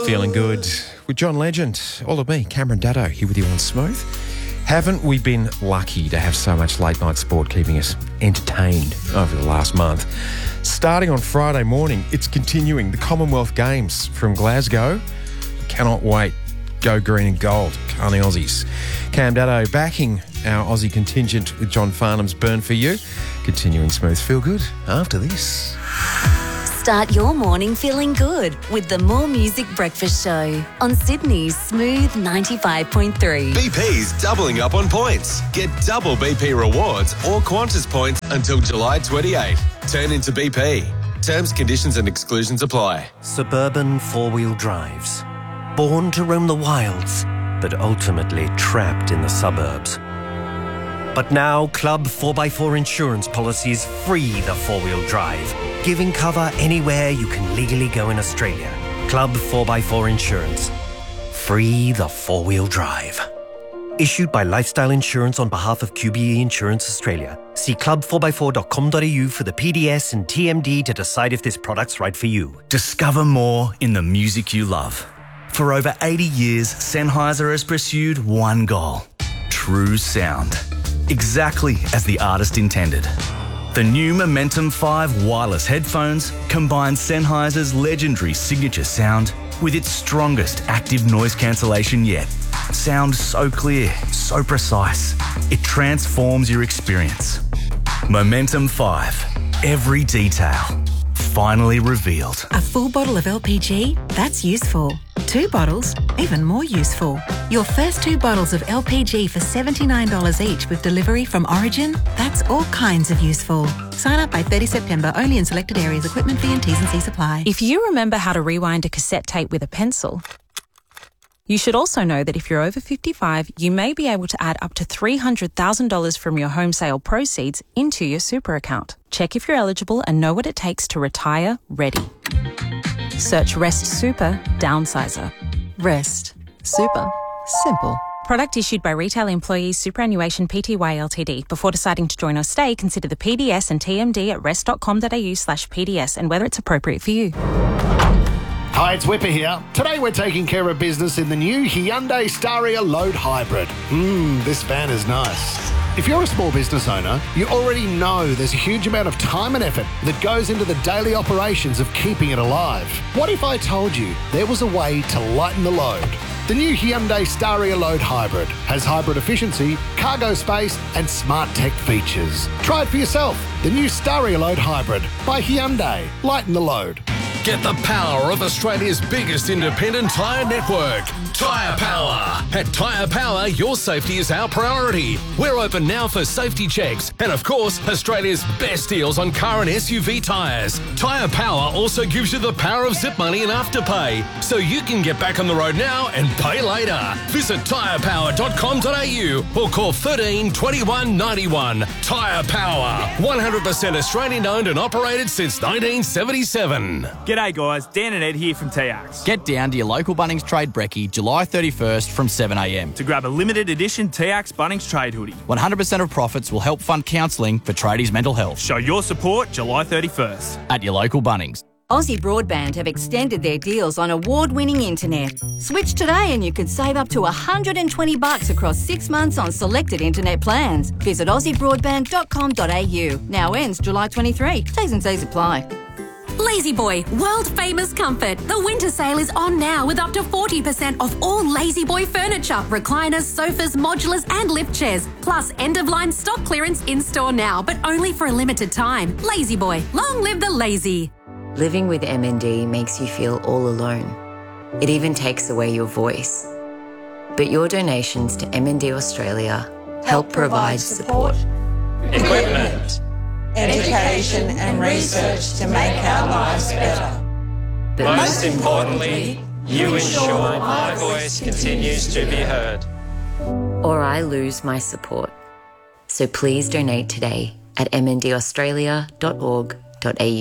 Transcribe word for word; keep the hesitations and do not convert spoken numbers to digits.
Feeling good with John Legend. All of me, Cameron Daddo, here with you on Smooth. Haven't we been lucky to have so much late night sport keeping us entertained over the last month? Starting on Friday morning, it's continuing. The Commonwealth Games from Glasgow. Cannot wait. Go green and gold. Carney Aussies. Cam Daddo backing our Aussie contingent with John Farnham's Burn For You. Continuing Smooth Feel Good after this. Start your morning feeling good with the More Music Breakfast Show on Sydney's Smooth ninety-five point three. B P's doubling up on points. Get double B P rewards or Qantas points until July twenty-eighth. Turn into B P. Terms, conditions and exclusions apply. Suburban four-wheel drives. Born to roam the wilds, but ultimately trapped in the suburbs. But now Club four by four insurance policies free the four-wheel drive, giving cover anywhere you can legally go in Australia. Club four by four Insurance. Free the four-wheel drive. Issued by Lifestyle Insurance on behalf of Q B E Insurance Australia. See club four by four dot com dot a u for the P D S and T M D to decide if this product's right for you. Discover more in the music you love. For over eighty years, Sennheiser has pursued one goal. True sound. Exactly as the artist intended. The new Momentum five wireless headphones combine Sennheiser's legendary signature sound with its strongest active noise cancellation yet. Sound so clear, so precise, it transforms your experience. Momentum five. Every detail. Finally revealed. A full bottle of L P G? That's useful. Two bottles? Even more useful. Your first two bottles of L P G for seventy-nine dollars each with delivery from Origin? That's all kinds of useful. Sign up by thirtieth September, only in selected areas. Equipment fee and T's and C's apply. If you remember how to rewind a cassette tape with a pencil, you should also know that if you're over fifty-five, you may be able to add up to three hundred thousand dollars from your home sale proceeds into your super account. Check if you're eligible and know what it takes to retire ready. Search Rest Super Downsizer. Rest Super Simple. Product issued by Retail Employees Superannuation Pty Ltd. Before deciding to join or stay, consider the P D S and T M D at rest dot com dot a u slash P D S and whether it's appropriate for you. Hi, it's Whipper here. Today we're taking care of business in the new Hyundai Staria Load Hybrid. Mmm, this van is nice. If you're a small business owner, you already know there's a huge amount of time and effort that goes into the daily operations of keeping it alive. What if I told you there was a way to lighten the load? The new Hyundai Staria Load Hybrid has hybrid efficiency, cargo space and smart tech features. Try it for yourself. The new Staria Load Hybrid by Hyundai. Lighten the load. Get the power of Australia's biggest independent tyre network, Tyre Power. At Tyre Power, your safety is our priority. We're open now for safety checks and, of course, Australia's best deals on car and S U V tyres. Tyre Power also gives you the power of zip money and afterpay, so you can get back on the road now and pay later. Visit tyre power dot com dot a u or call thirteen twenty-one ninety-one. Tyre Power, one hundred percent Australian owned and operated since nineteen seventy-seven. G'day guys, Dan and Ed here from T Axe. Get down to your local Bunnings Trade Brekkie July thirty-first from seven a m to grab a limited edition T Axe Bunnings Trade hoodie. one hundred percent of profits will help fund counselling for tradies' mental health. Show your support July thirty-first. At your local Bunnings. Aussie Broadband have extended their deals on award-winning internet. Switch today and you could save up to one hundred twenty bucks across six months on selected internet plans. Visit aussie broadband dot com dot a u. Now ends July twenty-third. T's and C's apply. Lazy Boy, world famous comfort. The winter sale is on now with up to forty percent off all Lazy Boy furniture, recliners, sofas, modulars and lift chairs. Plus end of line stock clearance in store now, but only for a limited time. Lazy Boy, long live the lazy. Living with M N D makes you feel all alone. It even takes away your voice. But your donations to M N D Australia help provide support, equipment, education and research to make our lives better. But most importantly, you ensure my voice continues to be heard. Or I lose my support. So please donate today at m n d australia dot org dot a u.